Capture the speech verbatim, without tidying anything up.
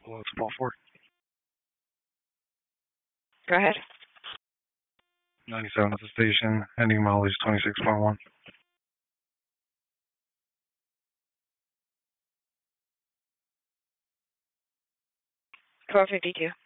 Hello, it's Paul Ford. Go ahead. ninety-seven at the station. Ending mileage twenty-six point one. twelve fifty-two.